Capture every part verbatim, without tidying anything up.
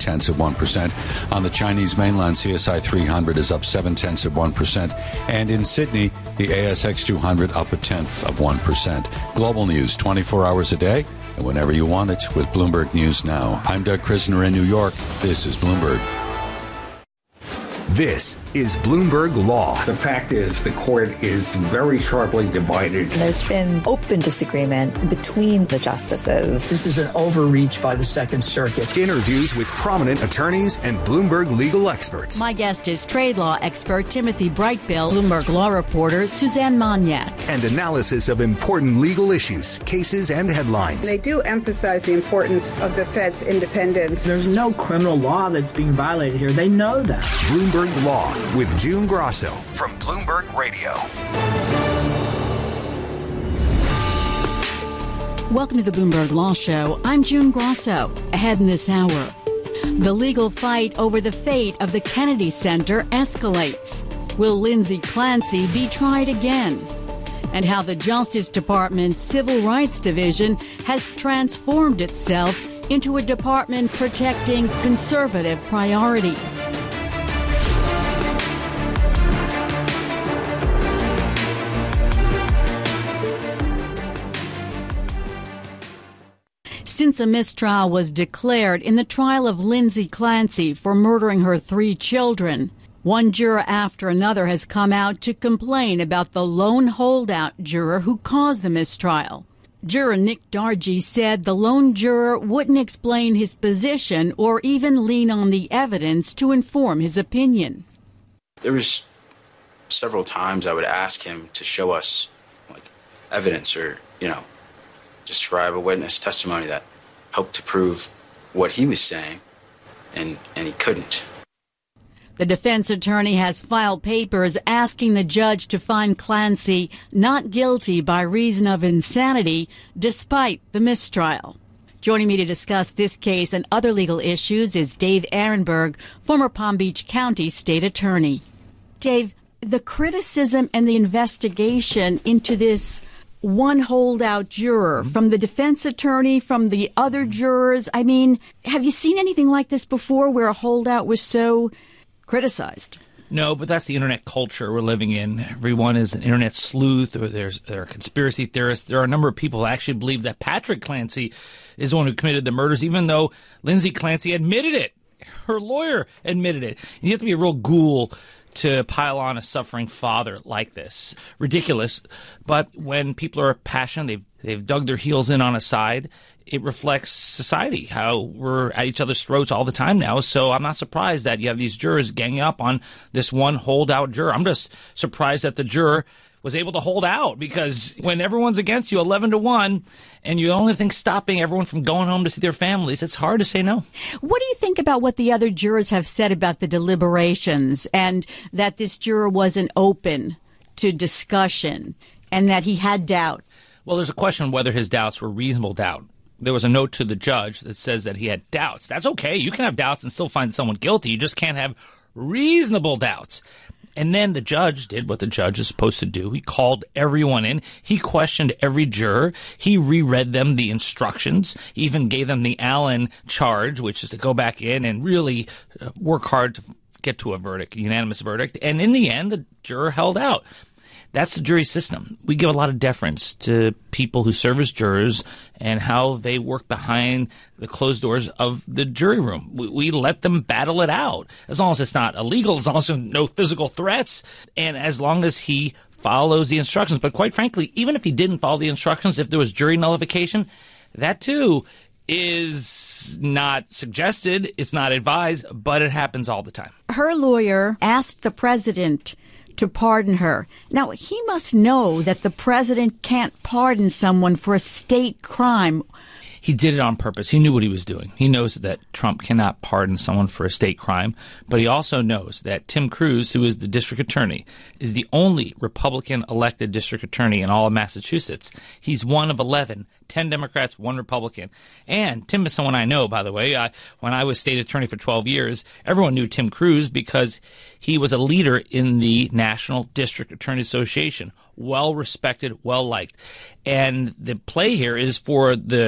tenths of one percent. On the Chinese mainland, C S I three hundred is up seven tenths of one percent. And in Sydney, the A S X two hundred up a tenth of one percent. Global news twenty-four hours a day and whenever you want it with Bloomberg News Now. I'm Doug Krisner in New York. This is Bloomberg. This is Bloomberg Law. The fact is the court is very sharply divided. There's been open disagreement between the justices. This is an overreach by the Second Circuit. Interviews with prominent attorneys and Bloomberg legal experts. My guest is trade law expert Timothy Brightbill, Bloomberg law reporter Suzanne Magnac. And analysis of important legal issues, cases, and headlines. They do emphasize the importance of the Fed's independence. There's no criminal law that's being violated here. They know that. Bloomberg Law with June Grosso from Bloomberg Radio. Welcome to the Bloomberg Law Show. I'm June Grosso. Ahead in this hour, the legal fight over the fate of the Kennedy Center escalates. Will Lindsay Clancy be tried again? And how the Justice Department's Civil Rights Division has transformed itself into a department protecting conservative priorities. Since a mistrial was declared in the trial of Lindsay Clancy for murdering her three children, one juror after another has come out to complain about the lone holdout juror who caused the mistrial. Juror Nick Dargy said the lone juror wouldn't explain his position or even lean on the evidence to inform his opinion. There was several times I would ask him to show us like evidence or, you know, describe a witness testimony that helped to prove what he was saying, and, and he couldn't. The defense attorney has filed papers asking the judge to find Clancy not guilty by reason of insanity, despite the mistrial. Joining me to discuss this case and other legal issues is Dave Ehrenberg, former Palm Beach County state attorney. Dave, the criticism and the investigation into this one holdout juror, from the defense attorney, from the other jurors. I mean, have you seen anything like this before where a holdout was so criticized? No, but that's the internet culture we're living in. Everyone is an internet sleuth, or there's there are conspiracy theorists. There are a number of people who actually believe that Patrick Clancy is the one who committed the murders, even though Lindsay Clancy admitted it. Her lawyer admitted it. And you have to be a real ghoul to pile on a suffering father like this. Ridiculous. But when people are passionate, they've, they've dug their heels in on a side, it reflects society, how we're at each other's throats all the time now. So I'm not surprised that you have these jurors ganging up on this one holdout juror. I'm just surprised that the juror was able to hold out, because when everyone's against you eleven to one and you only think stopping everyone from going home to see their families, it's hard to say no. What do you think about what the other jurors have said about the deliberations, and that this juror wasn't open to discussion and that he had doubt? Well, there's a question whether his doubts were reasonable doubt. There was a note to the judge that says that he had doubts. That's okay. You can have doubts and still find someone guilty. You just can't have reasonable doubts. And then the judge did what the judge is supposed to do. He called everyone in. He questioned every juror. He reread them the instructions. He even gave them the Allen charge, which is to go back in and really work hard to get to a verdict, a unanimous verdict. And in the end, the juror held out. That's the jury system. We give a lot of deference to people who serve as jurors and how they work behind the closed doors of the jury room. We, we let them battle it out, as long as it's not illegal, as long as there's no physical threats, and as long as he follows the instructions. But quite frankly, even if he didn't follow the instructions, if there was jury nullification, that too is not suggested, it's not advised, but it happens all the time. Her lawyer asked the president to pardon her. Now, he must know that the president can't pardon someone for a state crime. He did it on purpose. He knew what he was doing. He knows that Trump cannot pardon someone for a state crime, but he also knows that Tim Cruz, who is the district attorney, is the only Republican elected district attorney in all of Massachusetts. He's one of eleven, ten Democrats, one Republican. And Tim is someone I know, by the way. I, when I was state attorney for twelve years, everyone knew Tim Cruz because he was a leader in the National District Attorney Association. Well respected, well liked. And the play here is for the defense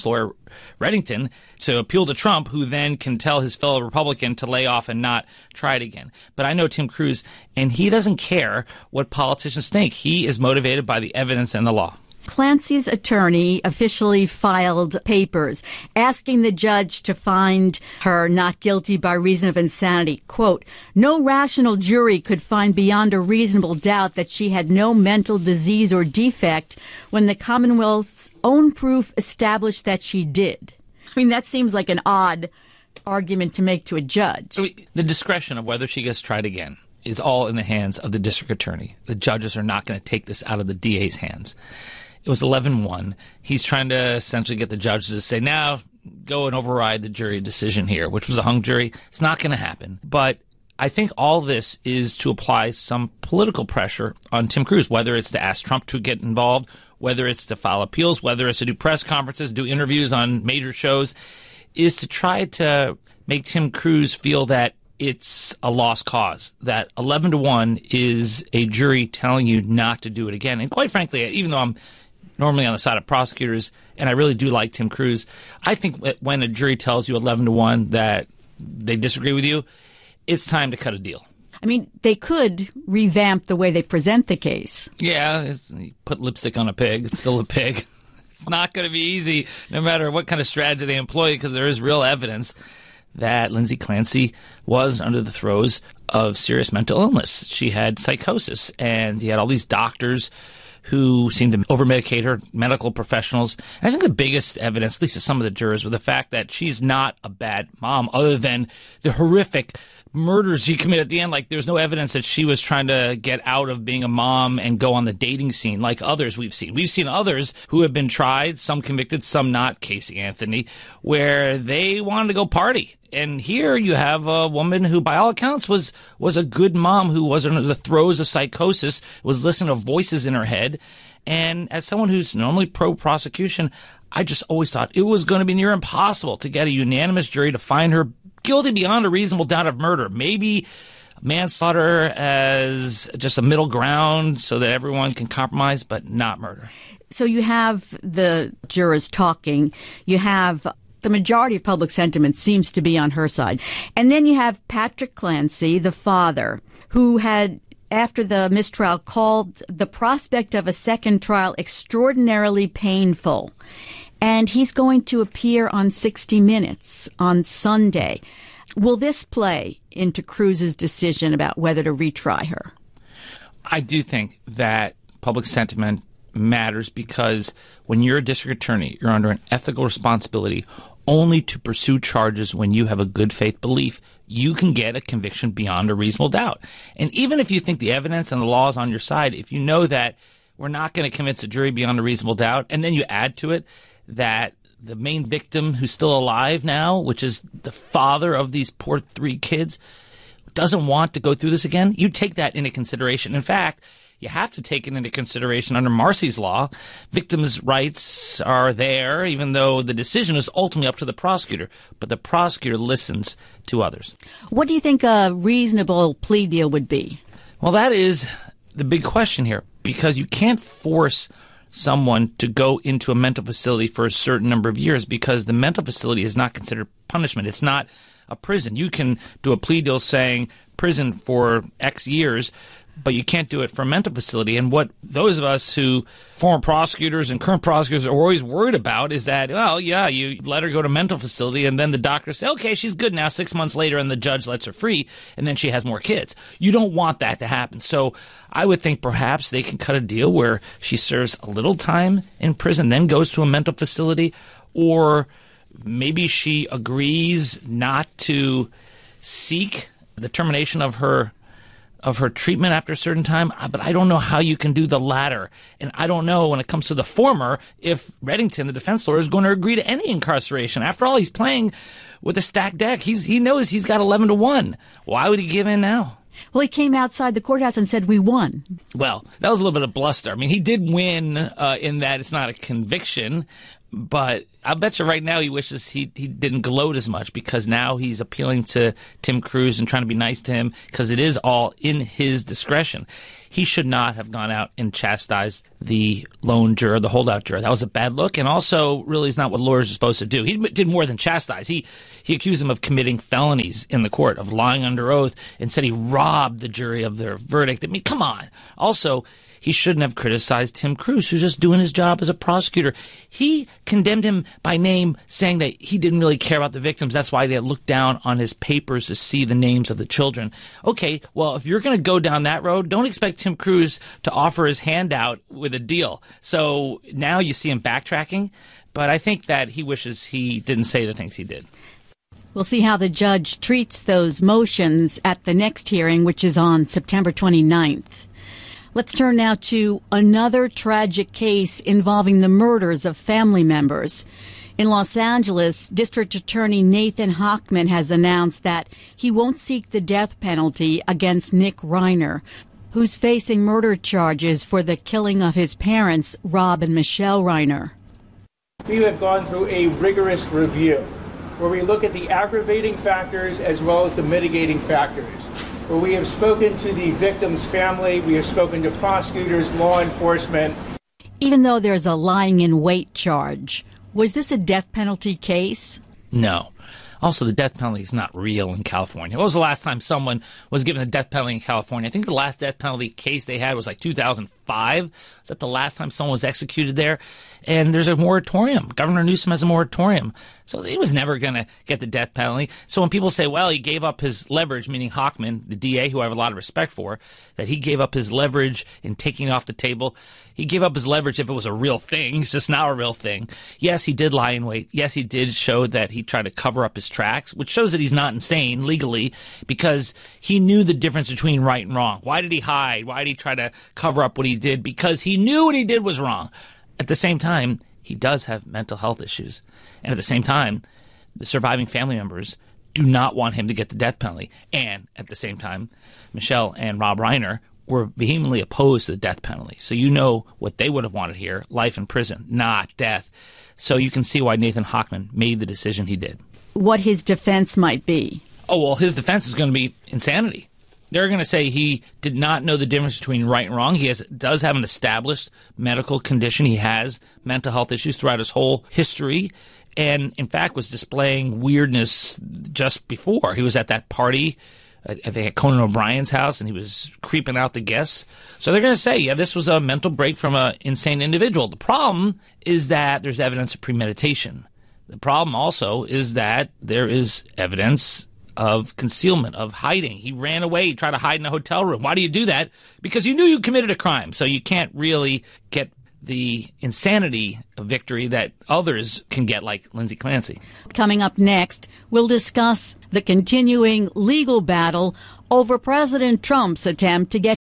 defense lawyer, Reddington, to appeal to Trump, who then can tell his fellow Republican to lay off and not try it again. But I know Tim Cruz, and he doesn't care what politicians think. He is motivated by the evidence and the law. Clancy's attorney officially filed papers asking the judge to find her not guilty by reason of insanity. Quote, no rational jury could find beyond a reasonable doubt that she had no mental disease or defect when the Commonwealth's own proof established that she did. I mean, that seems like an odd argument to make to a judge. The discretion of whether she gets tried again is all in the hands of the district attorney. The judges are not going to take this out of the D A's hands. It was eleven one. He's trying to essentially get the judges to say, now go and override the jury decision here, which was a hung jury. It's not going to happen. But I think all this is to apply some political pressure on Tim Cruz, whether it's to ask Trump to get involved, whether it's to file appeals, whether it's to do press conferences, do interviews on major shows, is to try to make Tim Cruz feel that it's a lost cause, that eleven to one is a jury telling you not to do it again. And quite frankly, even though I'm normally on the side of prosecutors, and I really do like Tim Cruz, I think when a jury tells you eleven to one that they disagree with you, it's time to cut a deal. I mean, they could revamp the way they present the case. Yeah, it's, you put lipstick on a pig. It's still a pig. It's not going to be easy, no matter what kind of strategy they employ, because there is real evidence that Lindsay Clancy was under the throes of serious mental illness. She had psychosis, and you had all these doctors who seemed to over-medicate her, medical professionals. And I think the biggest evidence, at least to some of the jurors, was the fact that she's not a bad mom, other than the horrific murders she committed at the end. Like, there's no evidence that she was trying to get out of being a mom and go on the dating scene like others we've seen. We've seen others who have been tried, some convicted, some not, Casey Anthony, where they wanted to go party. And here you have a woman who, by all accounts, was was a good mom who was under the throes of psychosis, was listening to voices in her head. And as someone who's normally pro-prosecution, I just always thought it was going to be near impossible to get a unanimous jury to find her guilty beyond a reasonable doubt of murder. Maybe manslaughter as just a middle ground so that everyone can compromise, but not murder. So you have the jurors talking. You have the majority of public sentiment seems to be on her side. And then you have Patrick Clancy, the father, who had, after the mistrial, called the prospect of a second trial extraordinarily painful. And he's going to appear on sixty minutes on Sunday. Will this play into Cruz's decision about whether to retry her? I do think that public sentiment matters, because when you're a district attorney, you're under an ethical responsibility only to pursue charges when you have a good faith belief you can get a conviction beyond a reasonable doubt. And even if you think the evidence and the law is on your side, if you know that we're not going to convince a jury beyond a reasonable doubt, and then you add to it that the main victim who's still alive now, which is the father of these poor three kids, doesn't want to go through this again, you take that into consideration. In fact, you have to take it into consideration under Marsy's law. Victims' rights are there, even though the decision is ultimately up to the prosecutor. But the prosecutor listens to others. What do you think a reasonable plea deal would be? Well, that is the big question here, because you can't force someone to go into a mental facility for a certain number of years, because the mental facility is not considered punishment. It's not a prison. You can do a plea deal saying prison for X years, but you can't do it for a mental facility. And what those of us who, former prosecutors and current prosecutors, are always worried about is that, well, yeah, you let her go to a mental facility, and then the doctor says, okay, she's good now, six months later, and the judge lets her free, and then she has more kids. You don't want that to happen. So I would think perhaps they can cut a deal where she serves a little time in prison, then goes to a mental facility, or maybe she agrees not to seek the termination of her of her treatment after a certain time, but I don't know how you can do the latter. And I don't know, when it comes to the former, if Reddington, the defense lawyer, is going to agree to any incarceration. After all, he's playing with a stacked deck. He's He knows he's got eleven to one. Why would he give in now? Well, he came outside the courthouse and said, we won. Well, that was a little bit of bluster. I mean, he did win uh, in that it's not a conviction, but I bet you right now he wishes he, he didn't gloat as much, because now he's appealing to Tim Cruz and trying to be nice to him, because it is all in his discretion. He should not have gone out and chastised the lone juror, the holdout juror. That was a bad look, and also really is not what lawyers are supposed to do. He did more than chastise. He he accused him of committing felonies in the court, of lying under oath, and said he robbed the jury of their verdict. I mean, come on. Also, he shouldn't have criticized Tim Cruz, who's just doing his job as a prosecutor. He condemned him by name, saying that he didn't really care about the victims. That's why they looked down on his papers to see the names of the children. Okay, well, if you're going to go down that road, don't expect Tim Cruz to offer his hand out with a deal. So now you see him backtracking, but I think that he wishes he didn't say the things he did. We'll see how the judge treats those motions at the next hearing, which is on September twenty-ninth. Let's turn now to another tragic case involving the murders of family members. In Los Angeles, District Attorney Nathan Hochman has announced that he won't seek the death penalty against Nick Reiner, who's facing murder charges for the killing of his parents, Rob and Michelle Reiner. We have gone through a rigorous review where we look at the aggravating factors as well as the mitigating factors, where we have spoken to the victim's family, we have spoken to prosecutors, law enforcement. Even though there's a lying in wait charge, was this a death penalty case? No. Also, the death penalty is not real in California. When was the last time someone was given a death penalty in California? I think the last death penalty case they had was like two thousand five. Is that the last time someone was executed there? And there's a moratorium. Governor Newsom has a moratorium. So he was never going to get the death penalty. So when people say, well, he gave up his leverage, meaning Hochman, the D A, who I have a lot of respect for, that he gave up his leverage in taking it off the table. He gave up his leverage if it was a real thing. It's just not a real thing. Yes, he did lie in wait. Yes, he did show that he tried to cover up his tracks, which shows that he's not insane legally, because he knew the difference between right and wrong. Why did he hide? Why did he try to cover up what he did? Because he knew what he did was wrong. At the same time, he does have mental health issues. And at the same time, the surviving family members do not want him to get the death penalty. And at the same time, Michelle and Rob Reiner were vehemently opposed to the death penalty. So you know what they would have wanted here, life in prison, not death. So you can see why Nathan Hochman made the decision he did. What his defense might be. Oh, well, his defense is going to be insanity. They're going to say he did not know the difference between right and wrong. He has, does have an established medical condition. He has mental health issues throughout his whole history, and in fact was displaying weirdness just before. He was at that party, I think at Conan O'Brien's house, and he was creeping out the guests. So they're going to say, yeah, this was a mental break from an insane individual. The problem is that there's evidence of premeditation. The problem also is that there is evidence of concealment, of hiding. He ran away, he tried to hide in a hotel room. Why do you do that? Because you knew you committed a crime. So you can't really get the insanity of victory that others can get, like Lindsay Clancy. Coming up next, we'll discuss the continuing legal battle over President Trump's attempt to get